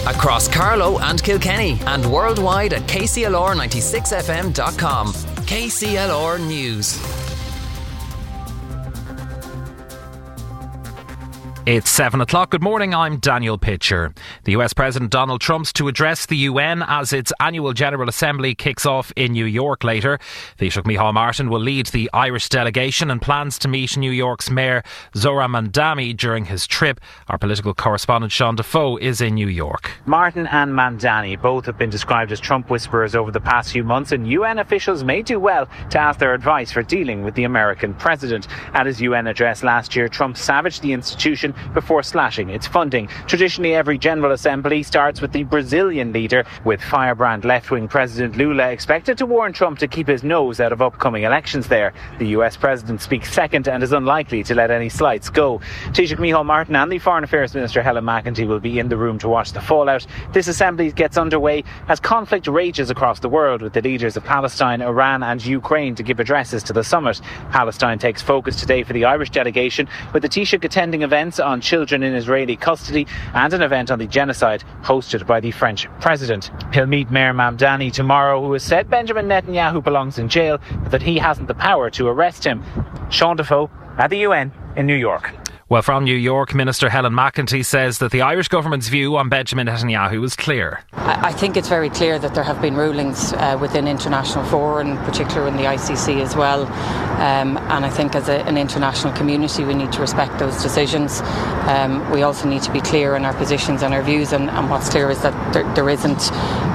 Across Carlow and Kilkenny and worldwide at kclr96fm.com. KCLR News. It's 7 o'clock. Good morning, I'm Daniel Pitcher. The US President Donald Trump's to address the UN as its annual General Assembly kicks off in New York later. Taoiseach Micheál Martin will lead the Irish delegation and plans to meet New York's Mayor Zohran Mamdani during his trip. Our political correspondent Sean Defoe is in New York. Martin and Mamdani both have been described as Trump whisperers over the past few months, and UN officials may do well to ask their advice for dealing with the American president. At his UN address last year, Trump savaged the institution before slashing its funding. Traditionally, every General Assembly starts with the Brazilian leader, with firebrand left-wing President Lula expected to warn Trump to keep his nose out of upcoming elections there. The US President speaks second and is unlikely to let any slights go. Taoiseach Micheál Martin and the Foreign Affairs Minister Helen McEntee will be in the room to watch the fallout. This assembly gets underway as conflict rages across the world, with the leaders of Palestine, Iran and Ukraine to give addresses to the summit. Palestine takes focus today for the Irish delegation, with the Taoiseach attending events on children in Israeli custody and an event on the genocide hosted by the French president. He'll meet Mayor Mamdani tomorrow, who has said Benjamin Netanyahu belongs in jail, but that he hasn't the power to arrest him. Sean Defoe at the UN in New York. Well, from New York, Minister Helen McEntee says that the Irish government's view on Benjamin Netanyahu is clear. I think it's very clear that there have been rulings within international fora, in particular in the ICC as well. And I think as an international community we need to respect those decisions. We also need to be clear in our positions and our views, and what's clear is that there isn't...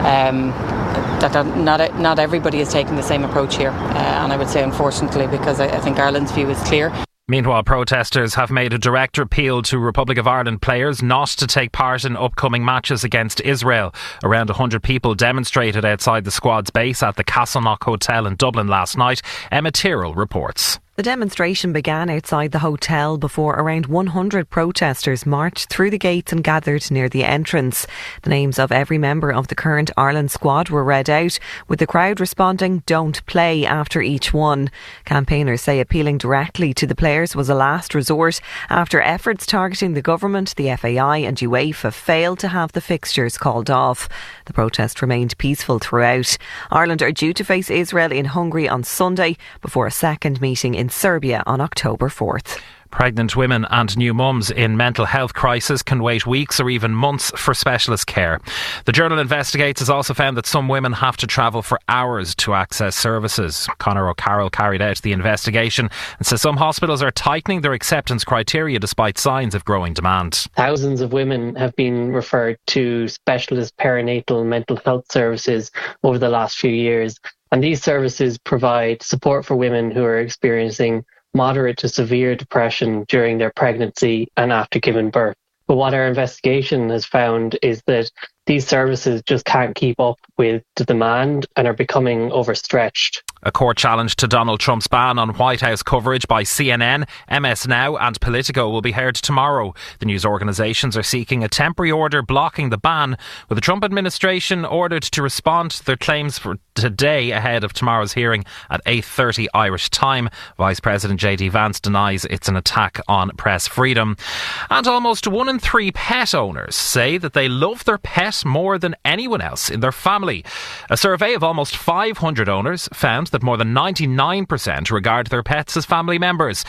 that not everybody is taking the same approach here. And I would say unfortunately, because I think Ireland's view is clear. Meanwhile, protesters have made a direct appeal to Republic of Ireland players not to take part in upcoming matches against Israel. Around 100 people demonstrated outside the squad's base at the Castleknock Hotel in Dublin last night. Emma Tyrrell reports. The demonstration began outside the hotel before around 100 protesters marched through the gates and gathered near the entrance. The names of every member of the current Ireland squad were read out, with the crowd responding "Don't play" after each one. Campaigners say appealing directly to the players was a last resort after efforts targeting the government, the FAI and UEFA failed to have the fixtures called off. The protest remained peaceful throughout. Ireland are due to face Israel in Hungary on Sunday before a second meeting in Serbia on October 4th. Pregnant women and new mums in mental health crisis can wait weeks or even months for specialist care. The Journal Investigates has also found that some women have to travel for hours to access services. Conor O'Carroll carried out the investigation and says some hospitals are tightening their acceptance criteria despite signs of growing demand. Thousands of women have been referred to specialist perinatal mental health services over the last few years, and these services provide support for women who are experiencing moderate to severe depression during their pregnancy and after giving birth. But what our investigation has found is that these services just can't keep up with the demand and are becoming overstretched. A court challenge to Donald Trump's ban on White House coverage by CNN, MS Now and Politico will be heard tomorrow. The news organisations are seeking a temporary order blocking the ban, with the Trump administration ordered to respond to their claims for today ahead of tomorrow's hearing at 8:30 Irish time. Vice President JD Vance denies it's an attack on press freedom. And almost 1 in 3 pet owners say that they love their pet more than anyone else in their family. A survey of almost 500 owners found that more than 99% regard their pets as family members.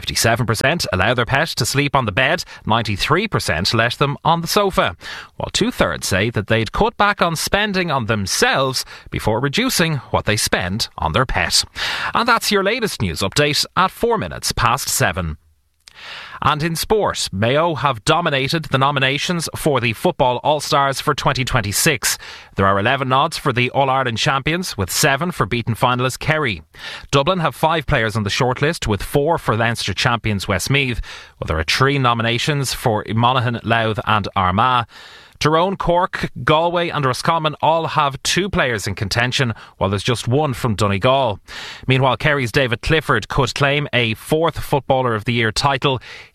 57% allow their pet to sleep on the bed, 93% let them on the sofa, while 2/3 say that they'd cut back on spending on themselves before reducing what they spend on their pet. And that's your latest news update at 4 minutes past 7. And in sport, Mayo have dominated the nominations for the Football All-Stars for 2026. There are 11 nods for the All-Ireland champions, with 7 for beaten finalist Kerry. Dublin have 5 players on the shortlist, with 4 for Leinster champions Westmeath. Well, there are 3 nominations for Monaghan, Louth and Armagh. Tyrone, Cork, Galway and Roscommon all have 2 players in contention, while there's just 1 from Donegal. Meanwhile, Kerry's David Clifford could claim a 4th Footballer of the Year title.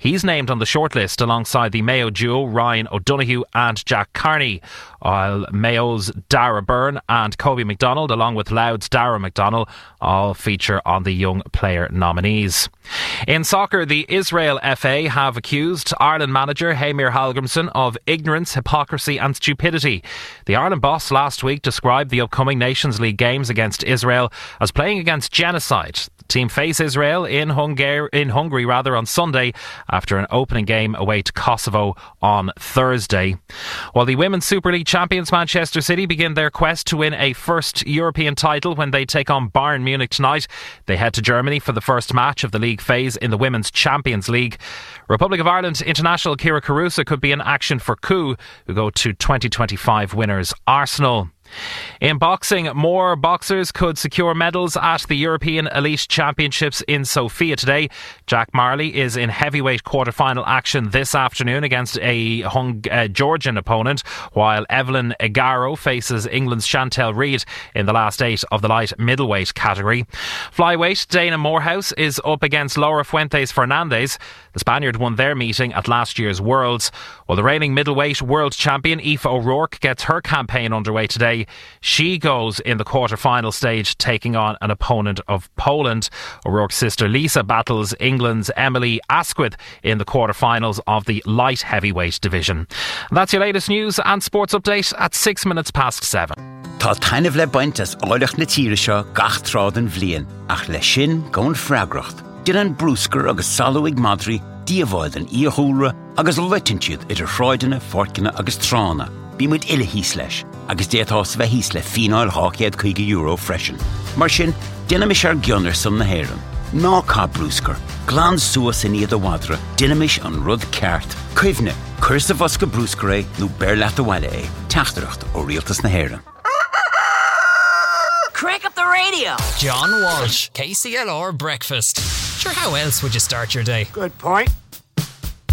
He's named on the shortlist alongside the Mayo duo Ryan O'Donoghue and Jack Carney, while Mayo's Dara Byrne and Kobe McDonald, along with Louth's Dara McDonnell, all feature on the young player nominees. In soccer, the Israel FA have accused Ireland manager Heimir Hallgrímsson of ignorance, hypocrisy and stupidity. The Ireland boss last week described the upcoming Nations League games against Israel as playing against genocide. The team face Israel in Hungary on Sunday after an opening game away to Kosovo on Thursday. While the Women's Super League champions Manchester City begin their quest to win a first European title when they take on Bayern Munich tonight, they head to Germany for the first match of the league phase in the Women's Champions League. Republic of Ireland international Kira Carusa could be in action for Coup, who go to 2025 winners Arsenal. In boxing, more boxers could secure medals at the European Elite Championships in Sofia today. Jack Marley is in heavyweight quarter-final action this afternoon against a Georgian opponent, while Evelyn Egaro faces England's Chantel Reid in the last 8 of the light middleweight category. Flyweight Dana Morehouse is up against Laura Fuentes Fernandez. The Spaniard won their meeting at last year's Worlds, while the reigning middleweight world champion Aoife O'Rourke gets her campaign underway today. She goes in the quarter-final stage, taking on an opponent of Poland. O'Rourke's sister Lisa battles England's Emily Asquith in the quarter-finals of the light heavyweight division. And that's your latest news and sports update at 6 minutes past 7. Tá tainmh le baint as áileach na tíre seo gach trád an bhliain, ach le sin gón freagracht. Dir an brúscar agus salúig madri, díomháid an íothúra agus leitinciad idir shráideanna, forcanna agus trána. Bí muid ile hís leis, agus déatás bheith hís le fínáil €50 freisin. Mar sin, dynamish ar gionnar san na héireann. Ná cá brúscar, glán suas in iad a wadra, dynamish an rud ceart. Cuimhne, chuir sa bhosca brúscar é nó bear leat a bhaile é, teachtareacht ó rialtas na héireann. Crank up the radio. John Walsh, KCLR Breakfast. Sure, how else would you start your day? Good point.